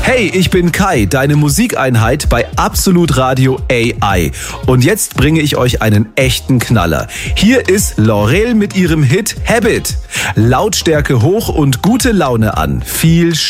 Hey, ich bin Kai, deine Musikeinheit bei Absolut Radio AI. Und jetzt bringe ich euch einen echten Knaller. Hier ist Laurel mit ihrem Hit Habit. Lautstärke hoch und gute Laune an. Viel Spaß.